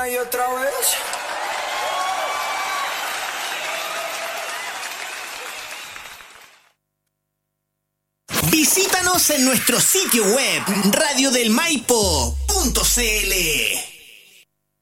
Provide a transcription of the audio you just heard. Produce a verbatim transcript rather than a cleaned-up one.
una y otra vez. Visítanos en nuestro sitio web radio del maipo punto c l.